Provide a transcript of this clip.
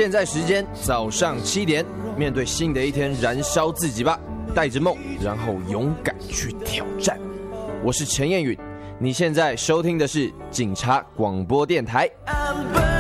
现在时间早上7点，面对新的一天，燃烧自己吧，带着梦，然后勇敢去挑战。我是陈彦允，你现在收听的是警察广播电台。